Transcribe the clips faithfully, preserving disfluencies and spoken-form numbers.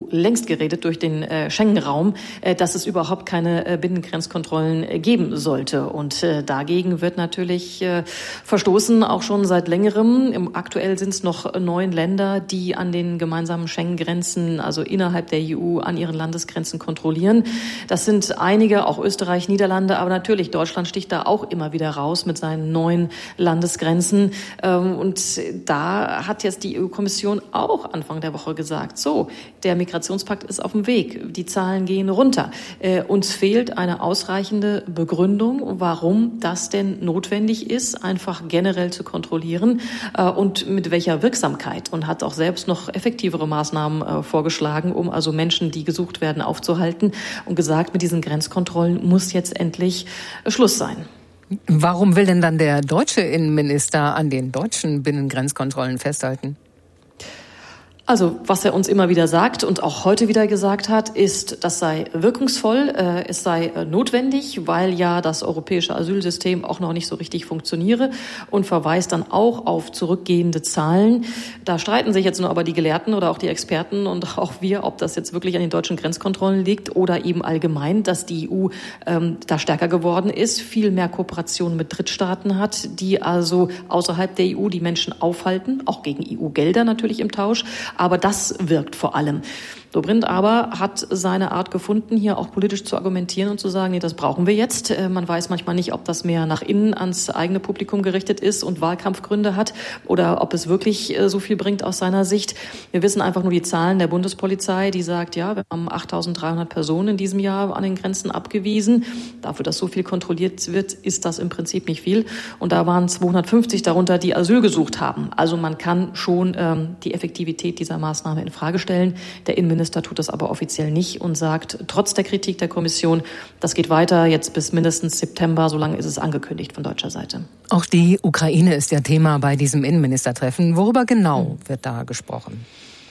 längst geredet durch den äh, Schengen-Raum, äh, dass es überhaupt keine äh, Binnengrenzkontrollen äh, geben sollte. Und äh, dagegen wird natürlich äh, verstoßen, auch schon seit längerem. Im, aktuell sind es noch neun Länder, die an den gemeinsamen Schengen-Grenzen, also innerhalb der E U, an ihren Landesgrenzen kontrollieren. Das sind einige, auch Österreich, Niederlande, aber natürlich Deutschland sticht da auch immer wieder raus mit seinen neuen Landesgrenzen. Ähm, und da hat jetzt die E U-Kommission auch Anfang der Woche gesagt, so, der Migrationspakt ist auf dem Weg, die Zahlen gehen runter. Äh, uns fehlt eine ausreichende Begründung, warum das denn notwendig ist, einfach generell zu kontrollieren äh, und mit welcher Wirksamkeit, und hat auch selbst noch effektivere Maßnahmen äh, vorgeschlagen, um also Menschen, die gesucht werden, aufzuhalten, und gesagt, mit diesen Grenzkontrollen muss jetzt endlich äh, Schluss sein. Warum will denn dann der deutsche Innenminister an den deutschen Binnengrenzkontrollen festhalten? Also, was er uns immer wieder sagt und auch heute wieder gesagt hat, ist, das sei wirkungsvoll, äh, es sei äh, notwendig, weil ja das europäische Asylsystem auch noch nicht so richtig funktioniere, und verweist dann auch auf zurückgehende Zahlen. Da streiten sich jetzt nur aber die Gelehrten oder auch die Experten und auch wir, ob das jetzt wirklich an den deutschen Grenzkontrollen liegt oder eben allgemein, dass die E U ähm, da stärker geworden ist, viel mehr Kooperation mit Drittstaaten hat, die also außerhalb der E U die Menschen aufhalten, auch gegen E U-Gelder natürlich im Tausch. Aber das wirkt vor allem. Dobrindt aber hat seine Art gefunden, hier auch politisch zu argumentieren und zu sagen, nee, das brauchen wir jetzt. Man weiß manchmal nicht, ob das mehr nach innen ans eigene Publikum gerichtet ist und Wahlkampfgründe hat oder ob es wirklich so viel bringt aus seiner Sicht. Wir wissen einfach nur die Zahlen der Bundespolizei, die sagt, ja, wir haben achttausenddreihundert Personen in diesem Jahr an den Grenzen abgewiesen. Dafür, dass so viel kontrolliert wird, ist das im Prinzip nicht viel. Und da waren zweihundertfünfzig darunter, die Asyl gesucht haben. Also man kann schon ähm, die Effektivität dieser Maßnahme in Frage stellen. Der Innenminister Minister tut das aber offiziell nicht und sagt, trotz der Kritik der Kommission, das geht weiter, jetzt bis mindestens September, so lange ist es angekündigt von deutscher Seite. Auch die Ukraine ist ja Thema bei diesem Innenministertreffen. Worüber genau wird da gesprochen?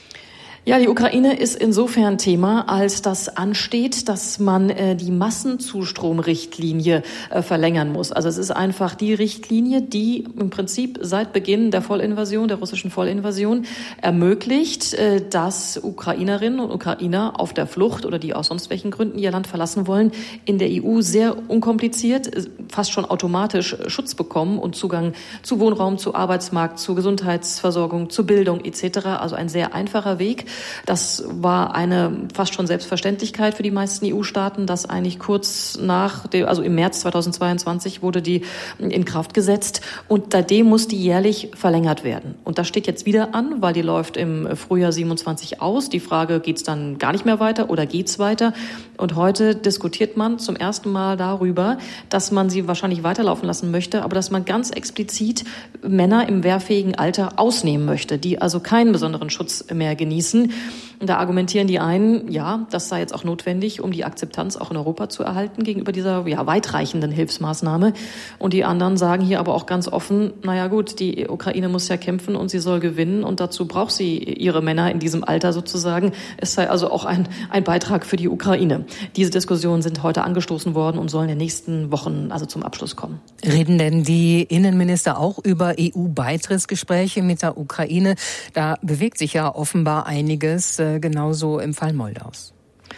Ja, die Ukraine ist insofern Thema, als das ansteht, dass man äh, die Massenzustromrichtlinie äh, verlängern muss. Also es ist einfach die Richtlinie, die im Prinzip seit Beginn der Vollinvasion, der russischen Vollinvasion, ermöglicht, äh, dass Ukrainerinnen und Ukrainer auf der Flucht oder die aus sonst welchen Gründen ihr Land verlassen wollen, in der E U sehr unkompliziert, fast schon automatisch Schutz bekommen und Zugang zu Wohnraum, zu Arbeitsmarkt, zu Gesundheitsversorgung, zu Bildung et cetera. Also ein sehr einfacher Weg. Das war eine fast schon Selbstverständlichkeit für die meisten E U-Staaten, dass eigentlich kurz nach, der, also im März zweitausendzweiundzwanzig wurde die in Kraft gesetzt, und seitdem muss die jährlich verlängert werden. Und das steht jetzt wieder an, weil die läuft im Frühjahr siebenundzwanzig aus. Die Frage, geht's dann gar nicht mehr weiter oder geht's weiter? Und heute diskutiert man zum ersten Mal darüber, dass man sie wahrscheinlich weiterlaufen lassen möchte, aber dass man ganz explizit Männer im wehrfähigen Alter ausnehmen möchte, die also keinen besonderen Schutz mehr genießen. Da argumentieren die einen, ja, das sei jetzt auch notwendig, um die Akzeptanz auch in Europa zu erhalten gegenüber dieser ja, weitreichenden Hilfsmaßnahme. Und die anderen sagen hier aber auch ganz offen, naja gut, die Ukraine muss ja kämpfen und sie soll gewinnen, und dazu braucht sie ihre Männer in diesem Alter sozusagen. Es sei also auch ein, ein Beitrag für die Ukraine. Diese Diskussionen sind heute angestoßen worden und sollen in den nächsten Wochen also zum Abschluss kommen. Reden denn die Innenminister auch über E U-Beitrittsgespräche mit der Ukraine? Da bewegt sich ja offenbar einiges, äh, genauso im Fall Moldaus.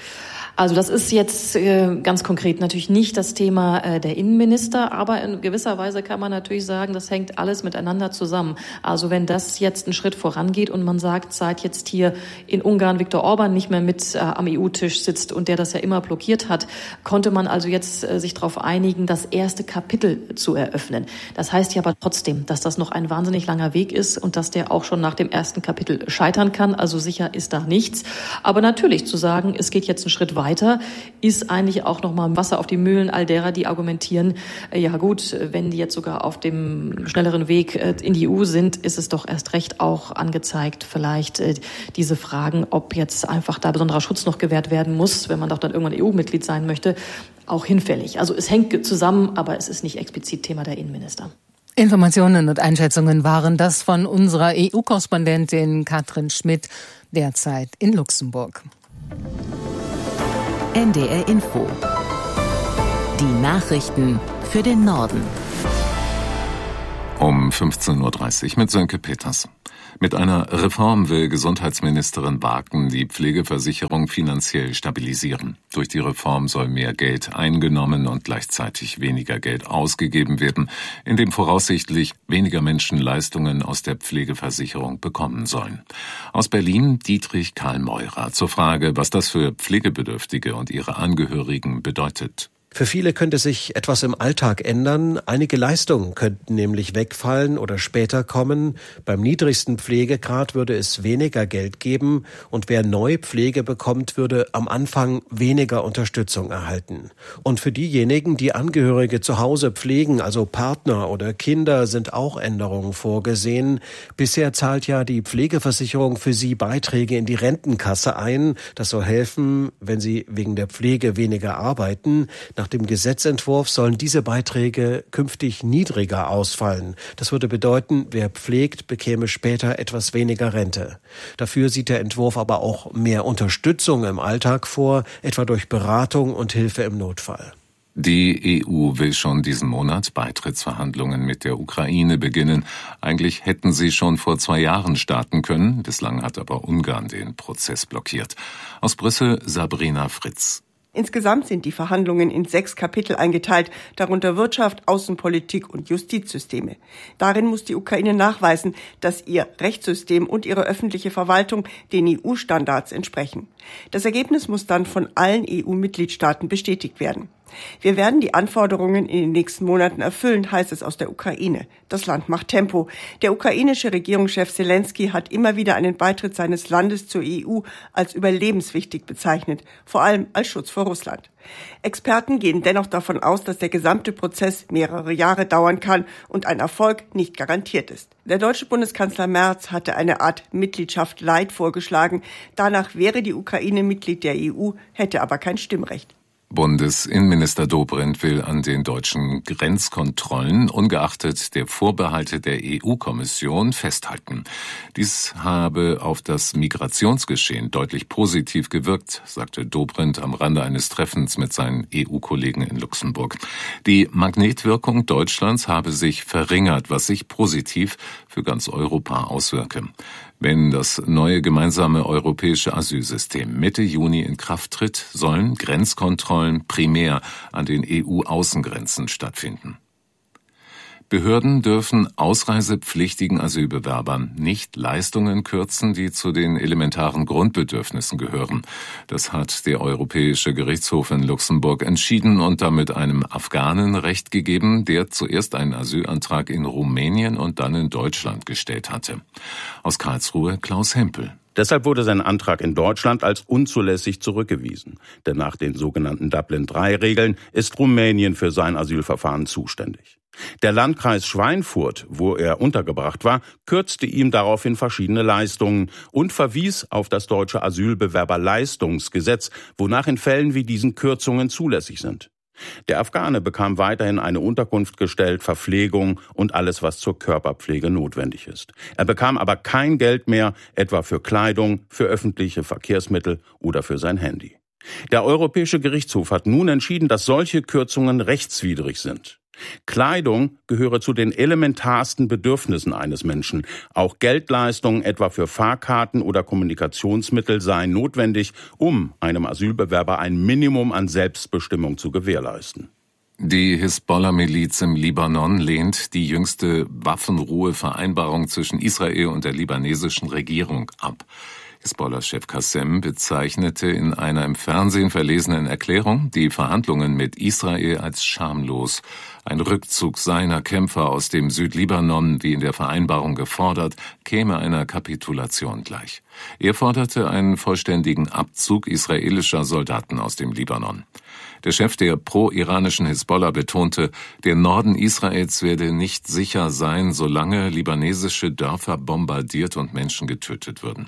Also das ist jetzt äh, ganz konkret natürlich nicht das Thema äh, der Innenminister, aber in gewisser Weise kann man natürlich sagen, das hängt alles miteinander zusammen. Also wenn das jetzt einen Schritt vorangeht und man sagt, seit jetzt hier in Ungarn Viktor Orban nicht mehr mit äh, am E U-Tisch sitzt und der das ja immer blockiert hat, konnte man also jetzt äh, sich darauf einigen, das erste Kapitel zu eröffnen. Das heißt ja aber trotzdem, dass das noch ein wahnsinnig langer Weg ist und dass der auch schon nach dem ersten Kapitel scheitern kann. Also sicher ist da nichts. Aber natürlich zu sagen, es geht jetzt einen Schritt weiter, Weiter, ist eigentlich auch nochmal Wasser auf die Mühlen all derer, die argumentieren, ja gut, wenn die jetzt sogar auf dem schnelleren Weg in die E U sind, ist es doch erst recht auch angezeigt, vielleicht diese Fragen, ob jetzt einfach da besonderer Schutz noch gewährt werden muss, wenn man doch dann irgendwann E U-Mitglied sein möchte, auch hinfällig. Also es hängt zusammen, aber es ist nicht explizit Thema der Innenminister. Informationen und Einschätzungen waren das von unserer E U-Korrespondentin Katrin Schmidt, derzeit in Luxemburg. N D R Info. Die Nachrichten für den Norden. Um fünfzehn Uhr dreißig mit Sönke Peters. Mit einer Reform will Gesundheitsministerin Barken die Pflegeversicherung finanziell stabilisieren. Durch die Reform soll mehr Geld eingenommen und gleichzeitig weniger Geld ausgegeben werden, indem voraussichtlich weniger Menschen Leistungen aus der Pflegeversicherung bekommen sollen. Aus Berlin Dietrich Karl-Meurer zur Frage, was das für Pflegebedürftige und ihre Angehörigen bedeutet. Für viele könnte sich etwas im Alltag ändern. Einige Leistungen könnten nämlich wegfallen oder später kommen. Beim niedrigsten Pflegegrad würde es weniger Geld geben und wer neu Pflege bekommt, würde am Anfang weniger Unterstützung erhalten. Und für diejenigen, die Angehörige zu Hause pflegen, also Partner oder Kinder, sind auch Änderungen vorgesehen. Bisher zahlt ja die Pflegeversicherung für sie Beiträge in die Rentenkasse ein. Das soll helfen, wenn sie wegen der Pflege weniger arbeiten. Nach dem Gesetzentwurf sollen diese Beiträge künftig niedriger ausfallen. Das würde bedeuten, wer pflegt, bekäme später etwas weniger Rente. Dafür sieht der Entwurf aber auch mehr Unterstützung im Alltag vor, etwa durch Beratung und Hilfe im Notfall. Die E U will schon diesen Monat Beitrittsverhandlungen mit der Ukraine beginnen. Eigentlich hätten sie schon vor zwei Jahren starten können. Bislang hat aber Ungarn den Prozess blockiert. Aus Brüssel Sabrina Fritz. Insgesamt sind die Verhandlungen in sechs Kapitel eingeteilt, darunter Wirtschaft, Außenpolitik und Justizsysteme. Darin muss die Ukraine nachweisen, dass ihr Rechtssystem und ihre öffentliche Verwaltung den E U-Standards entsprechen. Das Ergebnis muss dann von allen E U-Mitgliedstaaten bestätigt werden. Wir werden die Anforderungen in den nächsten Monaten erfüllen, heißt es aus der Ukraine. Das Land macht Tempo. Der ukrainische Regierungschef Selenskyj hat immer wieder einen Beitritt seines Landes zur E U als überlebenswichtig bezeichnet, vor allem als Schutz vor Russland. Experten gehen dennoch davon aus, dass der gesamte Prozess mehrere Jahre dauern kann und ein Erfolg nicht garantiert ist. Der deutsche Bundeskanzler Merz hatte eine Art Mitgliedschaft Light vorgeschlagen. Danach wäre die Ukraine Mitglied der E U, hätte aber kein Stimmrecht. Bundesinnenminister Dobrindt will an den deutschen Grenzkontrollen ungeachtet der Vorbehalte der E U-Kommission festhalten. Dies habe auf das Migrationsgeschehen deutlich positiv gewirkt, sagte Dobrindt am Rande eines Treffens mit seinen E U-Kollegen in Luxemburg. Die Magnetwirkung Deutschlands habe sich verringert, was sich positiv für ganz Europa auswirke. Wenn das neue gemeinsame europäische Asylsystem Mitte Juni in Kraft tritt, sollen Grenzkontrollen primär an den E U-Außengrenzen stattfinden. Behörden dürfen ausreisepflichtigen Asylbewerbern nicht Leistungen kürzen, die zu den elementaren Grundbedürfnissen gehören. Das hat der Europäische Gerichtshof in Luxemburg entschieden und damit einem Afghanen Recht gegeben, der zuerst einen Asylantrag in Rumänien und dann in Deutschland gestellt hatte. Aus Karlsruhe Klaus Hempel. Deshalb wurde sein Antrag in Deutschland als unzulässig zurückgewiesen. Denn nach den sogenannten Dublin drei Regeln ist Rumänien für sein Asylverfahren zuständig. Der Landkreis Schweinfurt, wo er untergebracht war, kürzte ihm daraufhin verschiedene Leistungen und verwies auf das deutsche Asylbewerberleistungsgesetz, wonach in Fällen wie diesen Kürzungen zulässig sind. Der Afghane bekam weiterhin eine Unterkunft gestellt, Verpflegung und alles, was zur Körperpflege notwendig ist. Er bekam aber kein Geld mehr, etwa für Kleidung, für öffentliche Verkehrsmittel oder für sein Handy. Der Europäische Gerichtshof hat nun entschieden, dass solche Kürzungen rechtswidrig sind. Kleidung gehöre zu den elementarsten Bedürfnissen eines Menschen. Auch Geldleistungen, etwa für Fahrkarten oder Kommunikationsmittel, seien notwendig, um einem Asylbewerber ein Minimum an Selbstbestimmung zu gewährleisten. Die Hisbollah-Miliz im Libanon lehnt die jüngste Waffenruhevereinbarung zwischen Israel und der libanesischen Regierung ab. Hisbollah-Chef Qassem bezeichnete in einer im Fernsehen verlesenen Erklärung die Verhandlungen mit Israel als schamlos. Ein Rückzug seiner Kämpfer aus dem Südlibanon, wie in der Vereinbarung gefordert, käme einer Kapitulation gleich. Er forderte einen vollständigen Abzug israelischer Soldaten aus dem Libanon. Der Chef der pro-iranischen Hisbollah betonte, der Norden Israels werde nicht sicher sein, solange libanesische Dörfer bombardiert und Menschen getötet würden.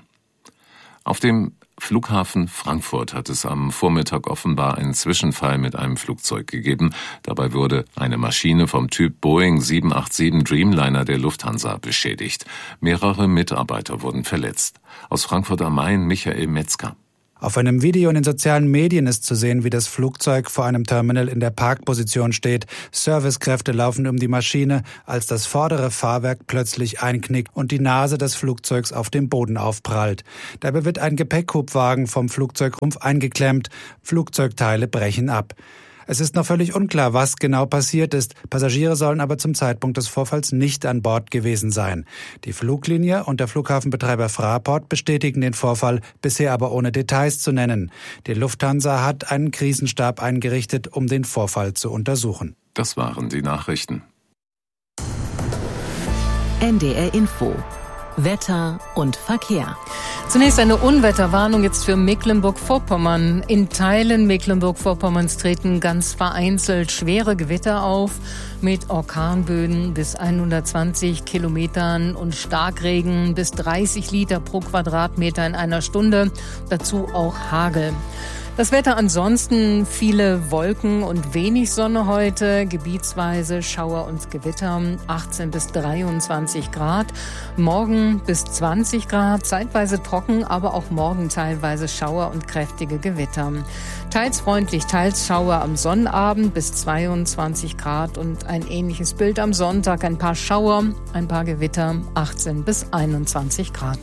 Auf dem Flughafen Frankfurt hat es am Vormittag offenbar einen Zwischenfall mit einem Flugzeug gegeben. Dabei wurde eine Maschine vom Typ Boeing sieben acht sieben Dreamliner der Lufthansa beschädigt. Mehrere Mitarbeiter wurden verletzt. Aus Frankfurt am Main Michael Metzger. Auf einem Video in den sozialen Medien ist zu sehen, wie das Flugzeug vor einem Terminal in der Parkposition steht. Servicekräfte laufen um die Maschine, als das vordere Fahrwerk plötzlich einknickt und die Nase des Flugzeugs auf dem Boden aufprallt. Dabei wird ein Gepäckhubwagen vom Flugzeugrumpf eingeklemmt. Flugzeugteile brechen ab. Es ist noch völlig unklar, was genau passiert ist. Passagiere sollen aber zum Zeitpunkt des Vorfalls nicht an Bord gewesen sein. Die Fluglinie und der Flughafenbetreiber Fraport bestätigen den Vorfall, bisher aber ohne Details zu nennen. Die Lufthansa hat einen Krisenstab eingerichtet, um den Vorfall zu untersuchen. Das waren die Nachrichten. N D R Info. Wetter und Verkehr. Zunächst eine Unwetterwarnung jetzt für Mecklenburg-Vorpommern. In Teilen Mecklenburg-Vorpommerns treten ganz vereinzelt schwere Gewitter auf mit Orkanböen bis hundertzwanzig Kilometern und Starkregen bis dreißig Liter pro Quadratmeter in einer Stunde. Dazu auch Hagel. Das Wetter ansonsten viele Wolken und wenig Sonne heute, gebietsweise Schauer und Gewitter, achtzehn bis dreiundzwanzig Grad. Morgen bis zwanzig Grad, zeitweise trocken, aber auch morgen teilweise Schauer und kräftige Gewitter. Teils freundlich, teils Schauer am Sonnabend bis zweiundzwanzig Grad und ein ähnliches Bild am Sonntag. Ein paar Schauer, ein paar Gewitter, achtzehn bis einundzwanzig Grad.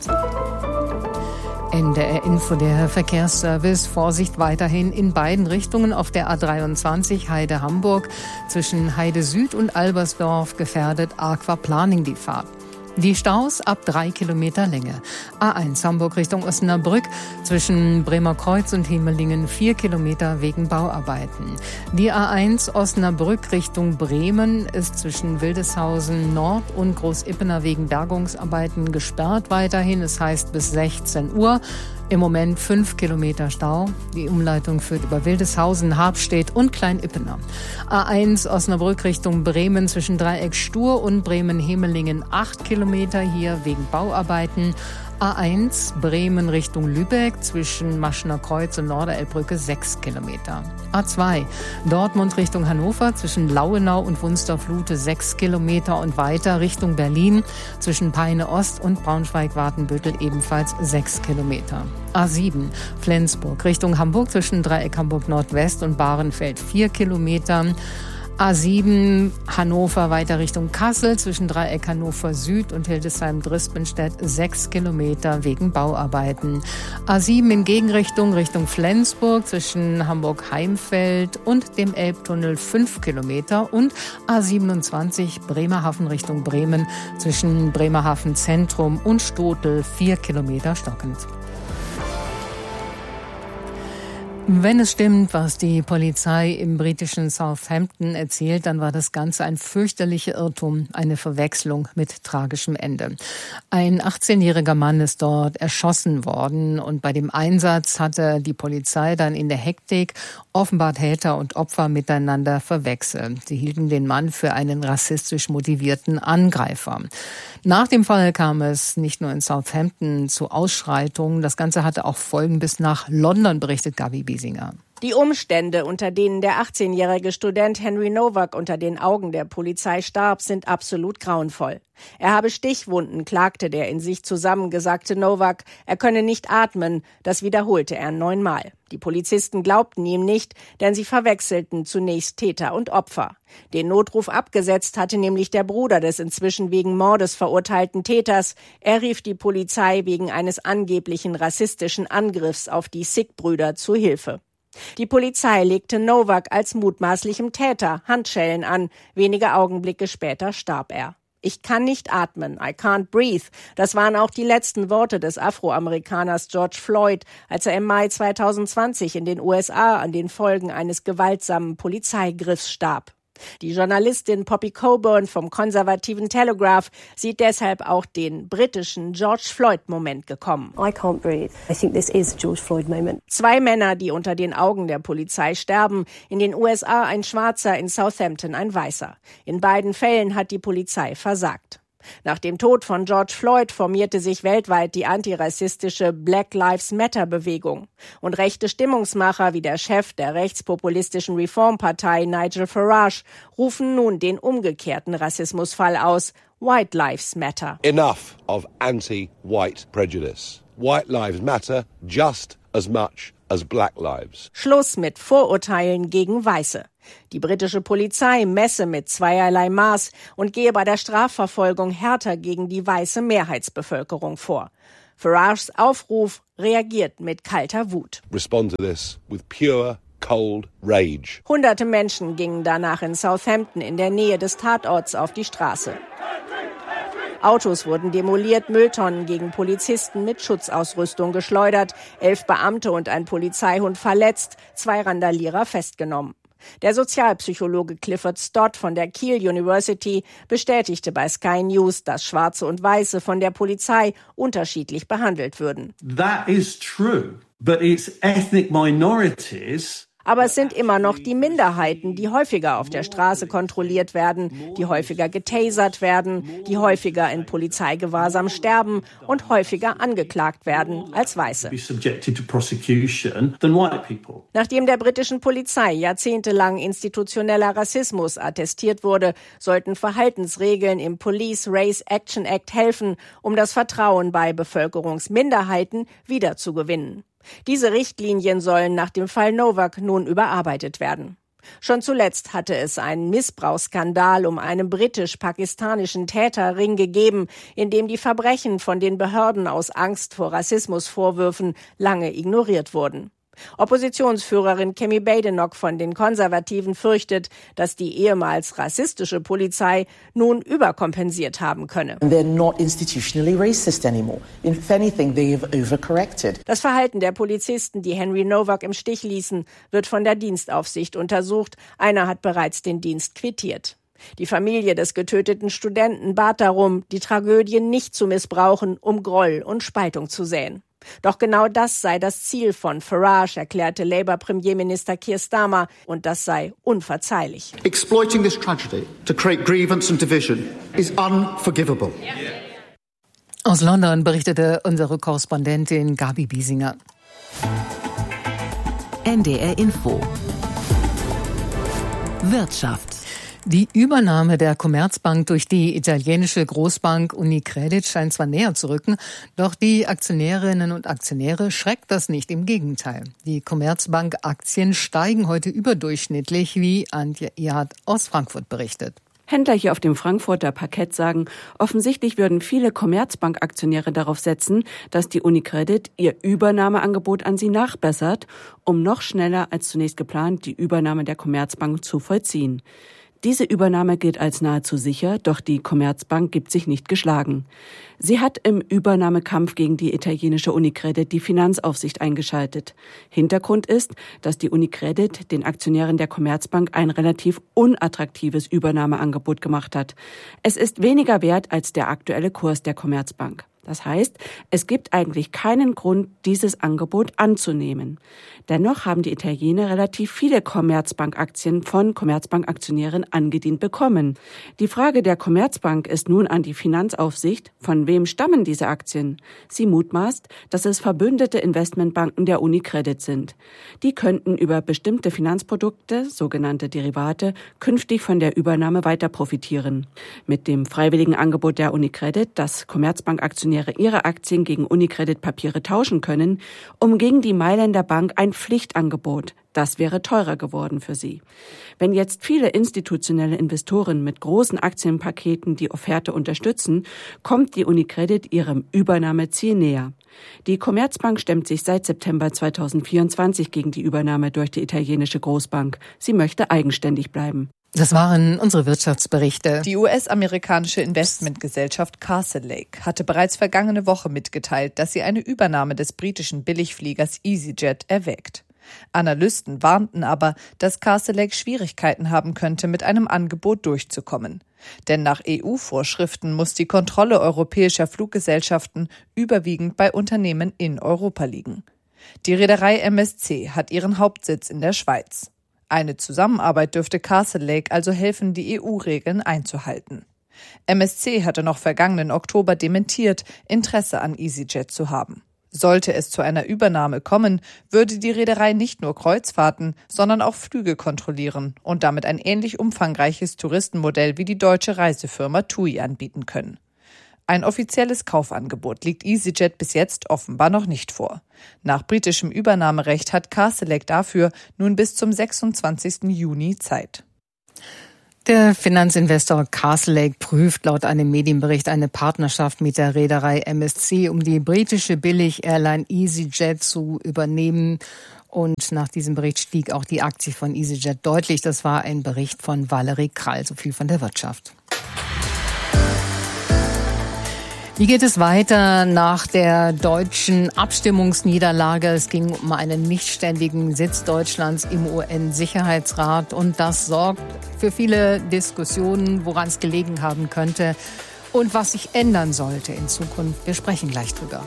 N D R Info, der Verkehrsservice. Vorsicht weiterhin in beiden Richtungen auf der A dreiundzwanzig Heide-Hamburg. Zwischen Heide Süd und Albersdorf gefährdet Aquaplaning die Fahrt. Die Staus ab drei Kilometer Länge. A eins Hamburg Richtung Osnabrück zwischen Bremer Kreuz und Hemelingen vier Kilometer wegen Bauarbeiten. Die A eins Osnabrück Richtung Bremen ist zwischen Wildeshausen Nord und Großippener wegen Bergungsarbeiten gesperrt weiterhin. Es heißt bis sechzehn Uhr. Im Moment fünf Kilometer Stau. Die Umleitung führt über Wildeshausen, Habstedt und Kleinippener. A eins Osnabrück Richtung Bremen zwischen Dreieck Stur und Bremen-Hemelingen acht Kilometer hier wegen Bauarbeiten. A eins Bremen Richtung Lübeck zwischen Maschener Kreuz und Norderelbbrücke sechs Kilometer. A zwei Dortmund Richtung Hannover zwischen Lauenau und Wunstorf-Lute sechs Kilometer und weiter Richtung Berlin zwischen Peine Ost und Braunschweig-Watenbüttel ebenfalls sechs Kilometer. A sieben Flensburg Richtung Hamburg zwischen Dreieck Hamburg Nordwest und Bahrenfeld vier Kilometer. A sieben Hannover weiter Richtung Kassel zwischen Dreieck Hannover Süd und Hildesheim-Drispenstedt sechs Kilometer wegen Bauarbeiten. A sieben in Gegenrichtung Richtung Flensburg zwischen Hamburg-Heimfeld und dem Elbtunnel fünf Kilometer und A siebenundzwanzig Bremerhaven Richtung Bremen zwischen Bremerhaven Zentrum und Stotel vier Kilometer stockend. Wenn es stimmt, was die Polizei im britischen Southampton erzählt, dann war das Ganze ein fürchterlicher Irrtum, eine Verwechslung mit tragischem Ende. Ein achtzehnjähriger Mann ist dort erschossen worden und bei dem Einsatz hatte die Polizei dann in der Hektik offenbar Täter und Opfer miteinander verwechselt. Sie hielten den Mann für einen rassistisch motivierten Angreifer. Nach dem Fall kam es nicht nur in Southampton zu Ausschreitungen, das Ganze hatte auch Folgen bis nach London, berichtet Gabi Biesinger. Die Umstände, unter denen der achtzehnjährige Student Henry Nowak unter den Augen der Polizei starb, sind absolut grauenvoll. Er habe Stichwunden, klagte der in sich zusammengesagte Nowak. Er könne nicht atmen, das wiederholte er neunmal. Die Polizisten glaubten ihm nicht, denn sie verwechselten zunächst Täter und Opfer. Den Notruf abgesetzt hatte nämlich der Bruder des inzwischen wegen Mordes verurteilten Täters. Er rief die Polizei wegen eines angeblichen rassistischen Angriffs auf die Sikh-Brüder zu Hilfe. Die Polizei legte Nowak als mutmaßlichem Täter Handschellen an. Wenige Augenblicke später starb er. Ich kann nicht atmen, I can't breathe. Das waren auch die letzten Worte des Afroamerikaners George Floyd, als er im Mai zweitausendzwanzig in den U S A an den Folgen eines gewaltsamen Polizeigriffs starb. Die Journalistin Poppy Coburn vom konservativen Telegraph sieht deshalb auch den britischen George Floyd-Moment gekommen. I can't breathe. I think this is a George Floyd moment. Zwei Männer, die unter den Augen der Polizei sterben. In den U S A ein Schwarzer, in Southampton ein Weißer. In beiden Fällen hat die Polizei versagt. Nach dem Tod von George Floyd formierte sich weltweit die antirassistische Black Lives Matter Bewegung. Und rechte Stimmungsmacher wie der Chef der rechtspopulistischen Reformpartei Nigel Farage rufen nun den umgekehrten Rassismusfall aus: White Lives Matter. Enough of anti-white prejudice. White lives matter just as much as black lives. Schluss mit Vorurteilen gegen Weiße. Die britische Polizei messe mit zweierlei Maß und gehe bei der Strafverfolgung härter gegen die weiße Mehrheitsbevölkerung vor. Farages Aufruf reagiert mit kalter Wut. Respond to this with pure, cold rage. Hunderte Menschen gingen danach in Southampton in der Nähe des Tatorts auf die Straße. Autos wurden demoliert, Mülltonnen gegen Polizisten mit Schutzausrüstung geschleudert, elf Beamte und ein Polizeihund verletzt, zwei Randalierer festgenommen. Der Sozialpsychologe Clifford Stott von der Keele University bestätigte bei Sky News, dass Schwarze und Weiße von der Polizei unterschiedlich behandelt würden. That is true, but it's ethnic minorities. Aber es sind immer noch die Minderheiten, die häufiger auf der Straße kontrolliert werden, die häufiger getasert werden, die häufiger in Polizeigewahrsam sterben und häufiger angeklagt werden als Weiße. Nachdem der britischen Polizei jahrzehntelang institutioneller Rassismus attestiert wurde, sollten Verhaltensregeln im Police Race Action Act helfen, um das Vertrauen bei Bevölkerungsminderheiten wiederzugewinnen. Diese Richtlinien sollen nach dem Fall Novak nun überarbeitet werden. Schon zuletzt hatte es einen Missbrauchsskandal um einen britisch-pakistanischen Täterring gegeben, in dem die Verbrechen von den Behörden aus Angst vor Rassismusvorwürfen lange ignoriert wurden. Oppositionsführerin Kemi Badenoch von den Konservativen fürchtet, dass die ehemals rassistische Polizei nun überkompensiert haben könne. They're not institutionally racist anymore. If anything, they have overcorrected. Das Verhalten der Polizisten, die Henry Novak im Stich ließen, wird von der Dienstaufsicht untersucht. Einer hat bereits den Dienst quittiert. Die Familie des getöteten Studenten bat darum, die Tragödie nicht zu missbrauchen, um Groll und Spaltung zu säen. Doch genau das sei das Ziel von Farage, erklärte Labour-Premierminister Keir Starmer, und das sei unverzeihlich. Exploiting this tragedy to create grievance and division is unforgivable. Aus London berichtete unsere Korrespondentin Gabi Biesinger. N D R Info. Wirtschaft. Die Übernahme der Commerzbank durch die italienische Großbank Unicredit scheint zwar näher zu rücken, doch die Aktionärinnen und Aktionäre schreckt das nicht, im Gegenteil. Die Commerzbank-Aktien steigen heute überdurchschnittlich, wie Antje Erhardt aus Frankfurt berichtet. Händler hier auf dem Frankfurter Parkett sagen, offensichtlich würden viele Commerzbank-Aktionäre darauf setzen, dass die Unicredit ihr Übernahmeangebot an sie nachbessert, um noch schneller als zunächst geplant die Übernahme der Commerzbank zu vollziehen. Diese Übernahme gilt als nahezu sicher, doch die Commerzbank gibt sich nicht geschlagen. Sie hat im Übernahmekampf gegen die italienische Unicredit die Finanzaufsicht eingeschaltet. Hintergrund ist, dass die Unicredit den Aktionären der Commerzbank ein relativ unattraktives Übernahmeangebot gemacht hat. Es ist weniger wert als der aktuelle Kurs der Commerzbank. Das heißt, es gibt eigentlich keinen Grund, dieses Angebot anzunehmen. Dennoch haben die Italiener relativ viele Commerzbank-Aktien von Commerzbank-Aktionären angedient bekommen. Die Frage der Commerzbank ist nun an die Finanzaufsicht, von wem stammen diese Aktien? Sie mutmaßt, dass es verbündete Investmentbanken der Unicredit sind. Die könnten über bestimmte Finanzprodukte, sogenannte Derivate, künftig von der Übernahme weiter profitieren. Mit dem freiwilligen Angebot der Unicredit, dass Commerzbank-Aktionäre ihre Aktien gegen Unicredit-Papiere tauschen können, umging die Mailänder Bank ein Pflichtangebot. Das wäre teurer geworden für sie. Wenn jetzt viele institutionelle Investoren mit großen Aktienpaketen die Offerte unterstützen, kommt die Unicredit ihrem Übernahmeziel näher. Die Commerzbank stemmt sich seit September zweitausendvierundzwanzig gegen die Übernahme durch die italienische Großbank. Sie möchte eigenständig bleiben. Das waren unsere Wirtschaftsberichte. Die U S-amerikanische Investmentgesellschaft Castlelake hatte bereits vergangene Woche mitgeteilt, dass sie eine Übernahme des britischen Billigfliegers EasyJet erwägt. Analysten warnten aber, dass Castlelake Schwierigkeiten haben könnte, mit einem Angebot durchzukommen. Denn nach E U-Vorschriften muss die Kontrolle europäischer Fluggesellschaften überwiegend bei Unternehmen in Europa liegen. Die Reederei M S C hat ihren Hauptsitz in der Schweiz. Eine Zusammenarbeit dürfte Castlelake also helfen, die E U-Regeln einzuhalten. M S C hatte noch vergangenen Oktober dementiert, Interesse an EasyJet zu haben. Sollte es zu einer Übernahme kommen, würde die Reederei nicht nur Kreuzfahrten, sondern auch Flüge kontrollieren und damit ein ähnlich umfangreiches Touristenmodell wie die deutsche Reisefirma TUI anbieten können. Ein offizielles Kaufangebot liegt EasyJet bis jetzt offenbar noch nicht vor. Nach britischem Übernahmerecht hat Carselec dafür nun bis zum sechsundzwanzigsten Juni Zeit. Der Finanzinvestor Carselec prüft laut einem Medienbericht eine Partnerschaft mit der Reederei M S C, um die britische Billig-Airline EasyJet zu übernehmen. Und nach diesem Bericht stieg auch die Aktie von EasyJet deutlich. Das war ein Bericht von Valerie Krall, so viel von der Wirtschaft. Wie geht es weiter nach der deutschen Abstimmungsniederlage? Es ging um einen nichtständigen Sitz Deutschlands im U N-Sicherheitsrat. Und das sorgt für viele Diskussionen, woran es gelegen haben könnte und was sich ändern sollte in Zukunft. Wir sprechen gleich drüber.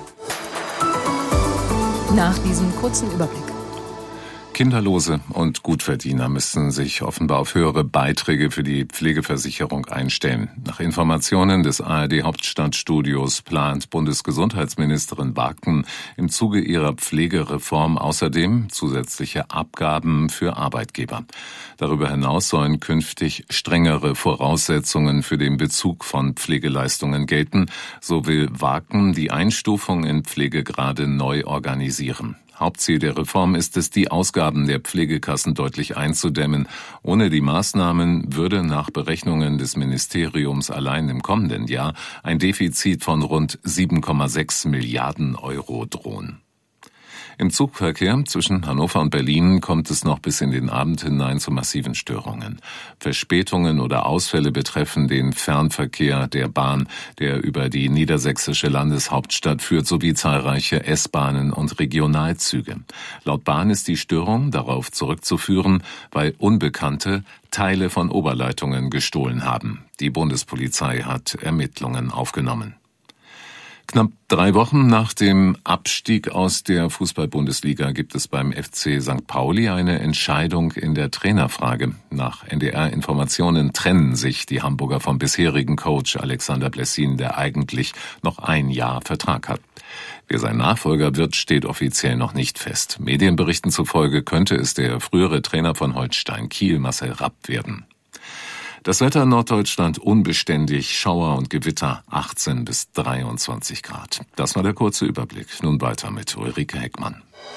Nach diesem kurzen Überblick. Kinderlose und Gutverdiener müssen sich offenbar auf höhere Beiträge für die Pflegeversicherung einstellen. Nach Informationen des A R D-Hauptstadtstudios plant Bundesgesundheitsministerin Wagen im Zuge ihrer Pflegereform außerdem zusätzliche Abgaben für Arbeitgeber. Darüber hinaus sollen künftig strengere Voraussetzungen für den Bezug von Pflegeleistungen gelten. So will Wagen die Einstufung in Pflegegrade neu organisieren. Hauptziel der Reform ist es, die Ausgaben der Pflegekassen deutlich einzudämmen. Ohne die Maßnahmen würde nach Berechnungen des Ministeriums allein im kommenden Jahr ein Defizit von rund sieben Komma sechs Milliarden Euro drohen. Im Zugverkehr zwischen Hannover und Berlin kommt es noch bis in den Abend hinein zu massiven Störungen. Verspätungen oder Ausfälle betreffen den Fernverkehr der Bahn, der über die niedersächsische Landeshauptstadt führt, sowie zahlreiche S-Bahnen und Regionalzüge. Laut Bahn ist die Störung darauf zurückzuführen, weil Unbekannte Teile von Oberleitungen gestohlen haben. Die Bundespolizei hat Ermittlungen aufgenommen. Knapp drei Wochen nach dem Abstieg aus der Fußball-Bundesliga gibt es beim F C Sankt Pauli eine Entscheidung in der Trainerfrage. Nach N D R-Informationen trennen sich die Hamburger vom bisherigen Coach Alexander Blessin, der eigentlich noch ein Jahr Vertrag hat. Wer sein Nachfolger wird, steht offiziell noch nicht fest. Medienberichten zufolge könnte es der frühere Trainer von Holstein Kiel, Marcel Rapp, werden. Das Wetter in Norddeutschland unbeständig, Schauer und Gewitter achtzehn bis dreiundzwanzig Grad. Das war der kurze Überblick. Nun weiter mit Ulrike Heckmann.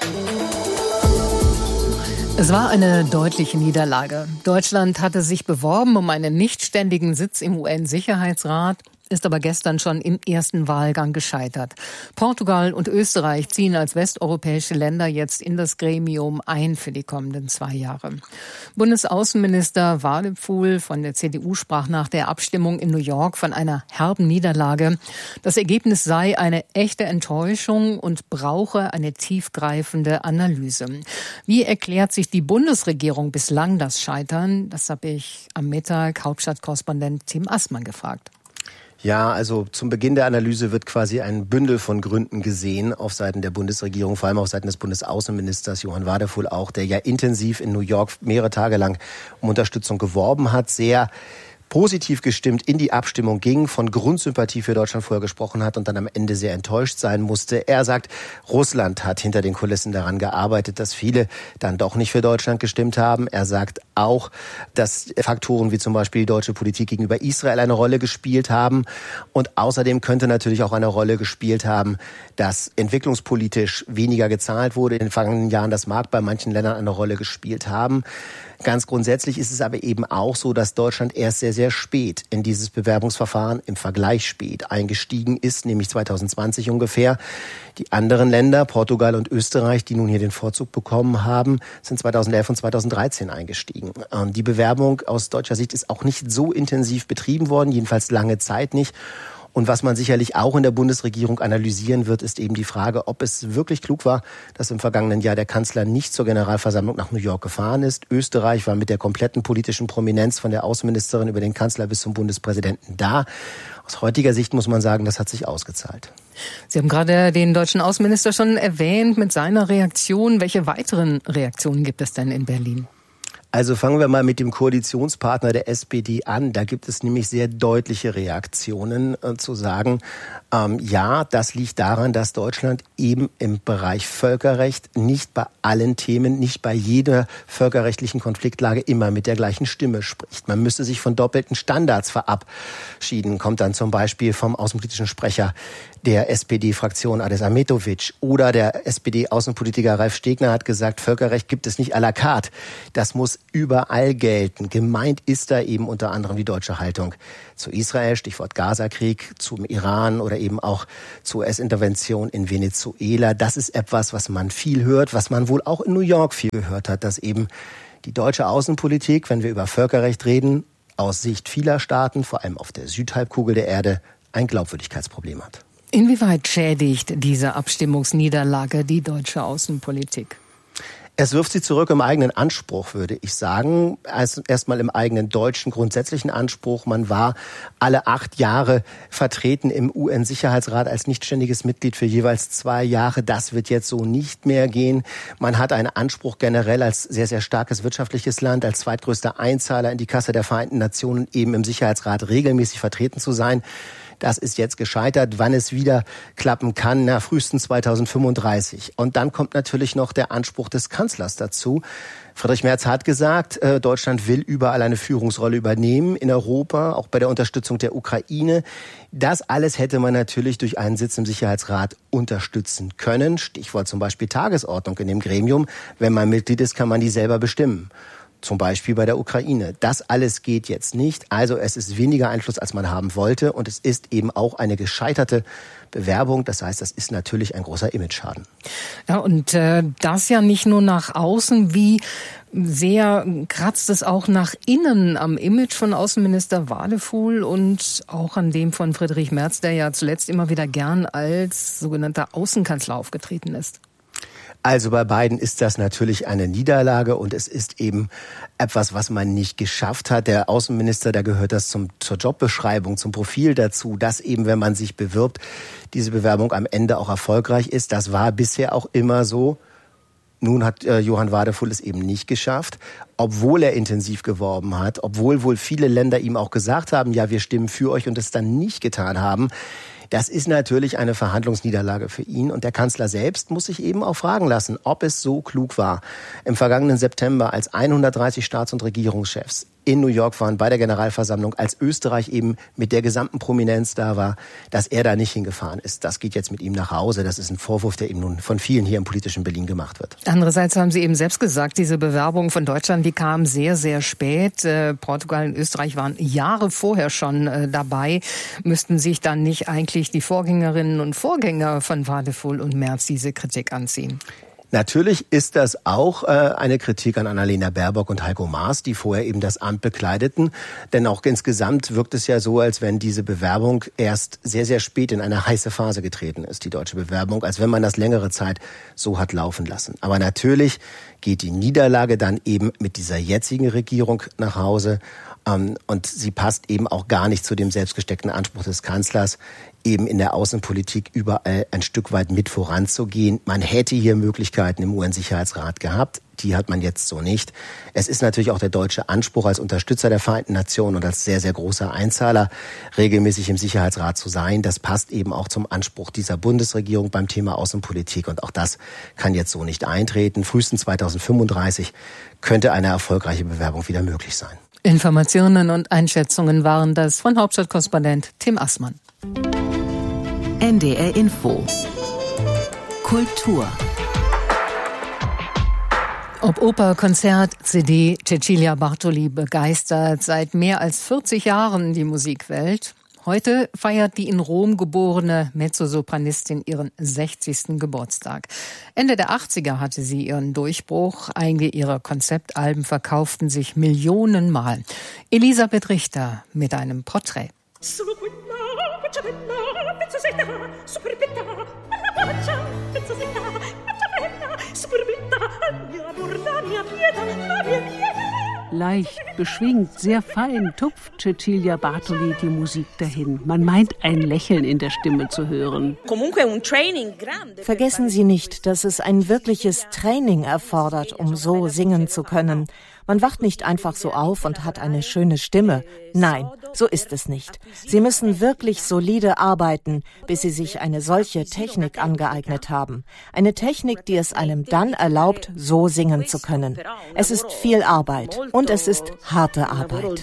Es war eine deutliche Niederlage. Deutschland hatte sich beworben um einen nichtständigen Sitz im U N-Sicherheitsrat, ist aber gestern schon im ersten Wahlgang gescheitert. Portugal und Österreich ziehen als westeuropäische Länder jetzt in das Gremium ein für die kommenden zwei Jahre. Bundesaußenminister Wadephul von der C D U sprach nach der Abstimmung in New York von einer herben Niederlage. Das Ergebnis sei eine echte Enttäuschung und brauche eine tiefgreifende Analyse. Wie erklärt sich die Bundesregierung bislang das Scheitern? Das habe ich am Mittag Hauptstadtkorrespondent Tim Assmann gefragt. Ja, also zum Beginn der Analyse wird quasi ein Bündel von Gründen gesehen auf Seiten der Bundesregierung, vor allem auf Seiten des Bundesaußenministers Johann Wadephul auch, der ja intensiv in New York mehrere Tage lang um Unterstützung geworben hat, sehr positiv gestimmt in die Abstimmung ging, von Grundsympathie für Deutschland vorher gesprochen hat und dann am Ende sehr enttäuscht sein musste. Er sagt, Russland hat hinter den Kulissen daran gearbeitet, dass viele dann doch nicht für Deutschland gestimmt haben. Er sagt auch, dass Faktoren wie zum Beispiel die deutsche Politik gegenüber Israel eine Rolle gespielt haben. Und außerdem könnte natürlich auch eine Rolle gespielt haben, dass entwicklungspolitisch weniger gezahlt wurde in den vergangenen Jahren. Das mag bei manchen Ländern eine Rolle gespielt haben. Ganz grundsätzlich ist es aber eben auch so, dass Deutschland erst sehr, sehr spät in dieses Bewerbungsverfahren im Vergleich spät eingestiegen ist, nämlich zwanzig zwanzig ungefähr. Die anderen Länder, Portugal und Österreich, die nun hier den Vorzug bekommen haben, sind zweitausendelf und zweitausenddreizehn eingestiegen. Die Bewerbung aus deutscher Sicht ist auch nicht so intensiv betrieben worden, jedenfalls lange Zeit nicht. Und was man sicherlich auch in der Bundesregierung analysieren wird, ist eben die Frage, ob es wirklich klug war, dass im vergangenen Jahr der Kanzler nicht zur Generalversammlung nach New York gefahren ist. Österreich war mit der kompletten politischen Prominenz von der Außenministerin über den Kanzler bis zum Bundespräsidenten da. Aus heutiger Sicht muss man sagen, das hat sich ausgezahlt. Sie haben gerade den deutschen Außenminister schon erwähnt mit seiner Reaktion. Welche weiteren Reaktionen gibt es denn in Berlin? Also fangen wir mal mit dem Koalitionspartner der S P D an. Da gibt es nämlich sehr deutliche Reaktionen äh, zu sagen, ähm, ja, das liegt daran, dass Deutschland eben im Bereich Völkerrecht nicht bei allen Themen, nicht bei jeder völkerrechtlichen Konfliktlage immer mit der gleichen Stimme spricht. Man müsste sich von doppelten Standards verabschieden, kommt dann zum Beispiel vom außenpolitischen Sprecher der S P D-Fraktion Ades Ahmetovic oder der S P D-Außenpolitiker Ralf Stegner hat gesagt, Völkerrecht gibt es nicht à la carte. Das muss überall gelten. Gemeint ist da eben unter anderem die deutsche Haltung zu Israel, Stichwort Gaza-Krieg, zum Iran oder eben auch zur U S-Intervention in Venezuela. Das ist etwas, was man viel hört, was man wohl auch in New York viel gehört hat, dass eben die deutsche Außenpolitik, wenn wir über Völkerrecht reden, aus Sicht vieler Staaten, vor allem auf der Südhalbkugel der Erde, ein Glaubwürdigkeitsproblem hat. Inwieweit schädigt diese Abstimmungsniederlage die deutsche Außenpolitik? Es wirft sie zurück im eigenen Anspruch, würde ich sagen. Erstmal im eigenen deutschen grundsätzlichen Anspruch. Man war alle acht Jahre vertreten im U N-Sicherheitsrat als nichtständiges Mitglied für jeweils zwei Jahre. Das wird jetzt so nicht mehr gehen. Man hat einen Anspruch generell als sehr, sehr starkes wirtschaftliches Land, als zweitgrößter Einzahler in die Kasse der Vereinten Nationen eben im Sicherheitsrat regelmäßig vertreten zu sein. Das ist jetzt gescheitert. Wann es wieder klappen kann, na, frühestens zweitausendfünfunddreißig. Und dann kommt natürlich noch der Anspruch des Kanzlers dazu. Friedrich Merz hat gesagt, äh, Deutschland will überall eine Führungsrolle übernehmen in Europa, auch bei der Unterstützung der Ukraine. Das alles hätte man natürlich durch einen Sitz im Sicherheitsrat unterstützen können. Stichwort zum Beispiel Tagesordnung in dem Gremium. Wenn man Mitglied ist, kann man die selber bestimmen. Zum Beispiel bei der Ukraine. Das alles geht jetzt nicht. Also es ist weniger Einfluss, als man haben wollte. Und es ist eben auch eine gescheiterte Bewerbung. Das heißt, das ist natürlich ein großer Imageschaden. Ja, und äh, das ja nicht nur nach außen. Wie sehr kratzt es auch nach innen am Image von Außenminister Wadefuhl und auch an dem von Friedrich Merz, der ja zuletzt immer wieder gern als sogenannter Außenkanzler aufgetreten ist? Also bei beiden ist das natürlich eine Niederlage und es ist eben etwas, was man nicht geschafft hat. Der Außenminister, da gehört das zum, zur Jobbeschreibung, zum Profil dazu, dass eben, wenn man sich bewirbt, diese Bewerbung am Ende auch erfolgreich ist. Das war bisher auch immer so. Nun hat äh, Johann Wadefuhl es eben nicht geschafft, obwohl er intensiv geworben hat, obwohl wohl viele Länder ihm auch gesagt haben, ja, wir stimmen für euch und es dann nicht getan haben. Das ist natürlich eine Verhandlungsniederlage für ihn. Und der Kanzler selbst muss sich eben auch fragen lassen, ob es so klug war. Im vergangenen September, als hundertdreißig Staats- und Regierungschefs in New York waren bei der Generalversammlung, als Österreich eben mit der gesamten Prominenz da war, dass er da nicht hingefahren ist. Das geht jetzt mit ihm nach Hause. Das ist ein Vorwurf, der ihm nun von vielen hier im politischen Berlin gemacht wird. Andererseits haben Sie eben selbst gesagt, diese Bewerbung von Deutschland, die kam sehr, sehr spät. Äh, Portugal und Österreich waren Jahre vorher schon äh, dabei. Müssten sich dann nicht eigentlich die Vorgängerinnen und Vorgänger von Wadefuhl und Merz diese Kritik anziehen? Natürlich ist das auch äh, eine Kritik an Annalena Baerbock und Heiko Maas, die vorher eben das Amt bekleideten. Denn auch insgesamt wirkt es ja so, als wenn diese Bewerbung erst sehr, sehr spät in eine heiße Phase getreten ist, die deutsche Bewerbung, als wenn man das längere Zeit so hat laufen lassen. Aber natürlich geht die Niederlage dann eben mit dieser jetzigen Regierung nach Hause. Ähm, und sie passt eben auch gar nicht zu dem selbstgesteckten Anspruch des Kanzlers, eben in der Außenpolitik überall ein Stück weit mit voranzugehen. Man hätte hier Möglichkeiten im U N-Sicherheitsrat gehabt. Die hat man jetzt so nicht. Es ist natürlich auch der deutsche Anspruch, als Unterstützer der Vereinten Nationen und als sehr, sehr großer Einzahler regelmäßig im Sicherheitsrat zu sein. Das passt eben auch zum Anspruch dieser Bundesregierung beim Thema Außenpolitik. Und auch das kann jetzt so nicht eintreten. Frühestens zweitausendfünfunddreißig könnte eine erfolgreiche Bewerbung wieder möglich sein. Informationen und Einschätzungen waren das von Hauptstadtkorrespondent Tim Assmann. N D R Info. Kultur. Ob Oper, Konzert, C D, Cecilia Bartoli begeistert seit mehr als vierzig Jahren die Musikwelt. Heute feiert die in Rom geborene Mezzosopranistin ihren sechzigsten Geburtstag. Ende der achtziger hatte sie ihren Durchbruch. Einige ihrer Konzeptalben verkauften sich Millionenmal. Elisabeth Richter mit einem Porträt. Leicht, beschwingt, sehr fein tupft Cecilia Bartoli die Musik dahin. Man meint, ein Lächeln in der Stimme zu hören. Vergessen Sie nicht, dass es ein wirkliches Training erfordert, um so singen zu können. Man wacht nicht einfach so auf und hat eine schöne Stimme. Nein, so ist es nicht. Sie müssen wirklich solide arbeiten, bis Sie sich eine solche Technik angeeignet haben. Eine Technik, die es einem dann erlaubt, so singen zu können. Es ist viel Arbeit und es ist harte Arbeit.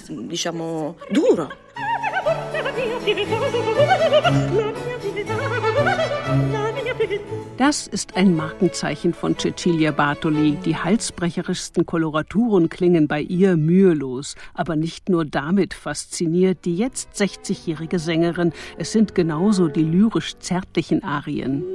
Das ist ein Markenzeichen von Cecilia Bartoli. Die halsbrecherischsten Koloraturen klingen bei ihr mühelos. Aber nicht nur damit fasziniert die jetzt sechzigjährige Sängerin. Es sind genauso die lyrisch zärtlichen Arien.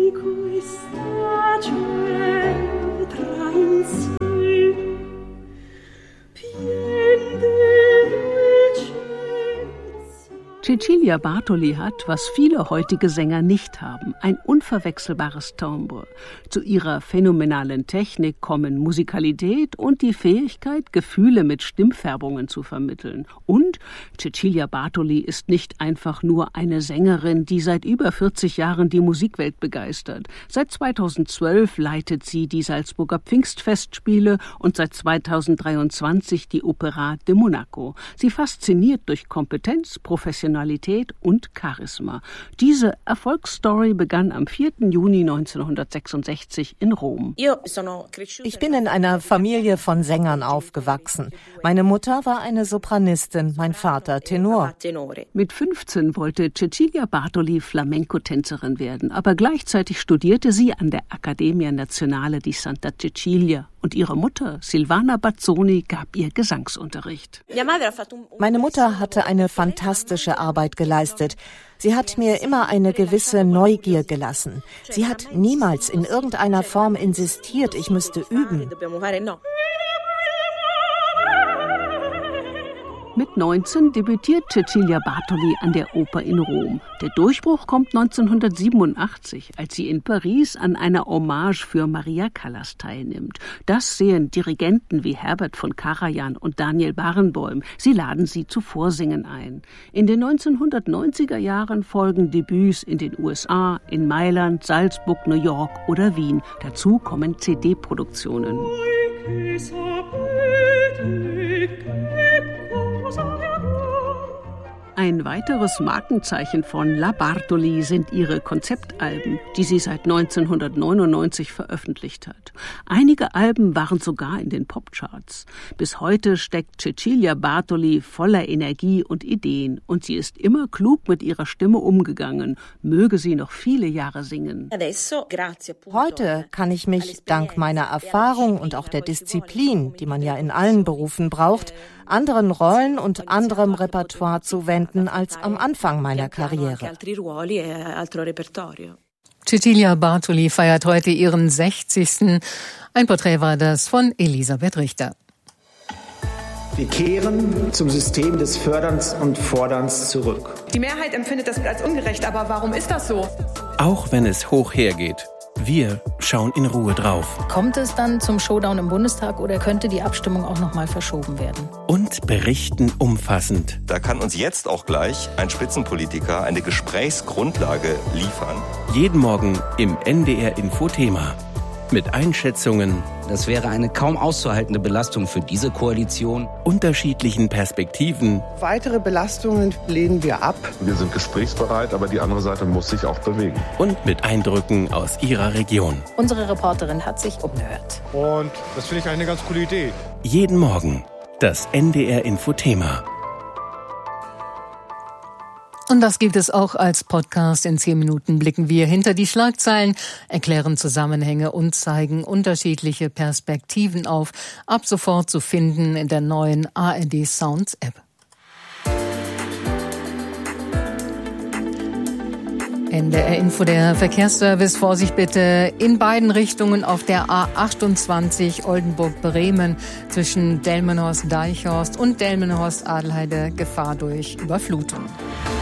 Cecilia Bartoli hat, was viele heutige Sänger nicht haben, ein unverwechselbares Timbre. Zu ihrer phänomenalen Technik kommen Musikalität und die Fähigkeit, Gefühle mit Stimmfärbungen zu vermitteln. Und Cecilia Bartoli ist nicht einfach nur eine Sängerin, die seit über vierzig Jahren die Musikwelt begeistert. Seit zweitausendzwölf leitet sie die Salzburger Pfingstfestspiele und seit zweitausenddreiundzwanzig die Opéra de Monaco. Sie fasziniert durch Kompetenz, Professionalität und Charisma. Diese Erfolgsstory begann am vierten Juni neunzehnhundertsechsundsechzig in Rom. Ich bin in einer Familie von Sängern aufgewachsen. Meine Mutter war eine Sopranistin, mein Vater Tenor. Mit fünfzehn wollte Cecilia Bartoli Flamenco-Tänzerin werden, aber gleichzeitig studierte sie an der Accademia Nazionale di Santa Cecilia. Und ihre Mutter, Silvana Bazzoni, gab ihr Gesangsunterricht. Meine Mutter hatte eine fantastische Arbeit geleistet. Sie hat mir immer eine gewisse Neugier gelassen. Sie hat niemals in irgendeiner Form insistiert, ich müsste üben. Mit neunzehn debütiert Cecilia Bartoli an der Oper in Rom. Der Durchbruch kommt neunzehnhundertsiebenundachtzig, als sie in Paris an einer Hommage für Maria Callas teilnimmt. Das sehen Dirigenten wie Herbert von Karajan und Daniel Barenboim. Sie laden sie zu Vorsingen ein. In den neunzehnhundertneunziger Jahren folgen Debüts in den U S A, in Mailand, Salzburg, New York oder Wien. Dazu kommen C D-Produktionen. Ein weiteres Markenzeichen von La Bartoli sind ihre Konzeptalben, die sie seit neunzehnhundertneunundneunzig veröffentlicht hat. Einige Alben waren sogar in den Popcharts. Bis heute steckt Cecilia Bartoli voller Energie und Ideen und sie ist immer klug mit ihrer Stimme umgegangen. Möge sie noch viele Jahre singen. Heute kann ich mich dank meiner Erfahrung und auch der Disziplin, die man ja in allen Berufen braucht, anderen Rollen und anderem Repertoire zuwenden als am Anfang meiner Karriere. Cecilia Bartoli feiert heute ihren sechzigsten Ein Porträt war das von Elisabeth Richter. Wir kehren zum System des Förderns und Forderns zurück. Die Mehrheit empfindet das als ungerecht, aber warum ist das so? Auch wenn es hoch hergeht. Wir schauen in Ruhe drauf. Kommt es dann zum Showdown im Bundestag oder könnte die Abstimmung auch noch mal verschoben werden? Und berichten umfassend. Da kann uns jetzt auch gleich ein Spitzenpolitiker eine Gesprächsgrundlage liefern. Jeden Morgen im N D R Info-Thema. Mit Einschätzungen. Das wäre eine kaum auszuhaltende Belastung für diese Koalition. Unterschiedlichen Perspektiven. Weitere Belastungen lehnen wir ab. Wir sind gesprächsbereit, aber die andere Seite muss sich auch bewegen. Und mit Eindrücken aus ihrer Region. Unsere Reporterin hat sich umgehört. Und das finde ich eine ganz coole Idee. Jeden Morgen das N D R Info-Thema. Und das gibt es auch als Podcast. In zehn Minuten blicken wir hinter die Schlagzeilen, erklären Zusammenhänge und zeigen unterschiedliche Perspektiven auf. Ab sofort zu finden in der neuen A R D Sounds App. N D R Info, der Verkehrsservice. Vorsicht bitte in beiden Richtungen auf der A achtundzwanzig Oldenburg-Bremen zwischen Delmenhorst-Deichhorst und Delmenhorst-Adelheide Gefahr durch Überflutung.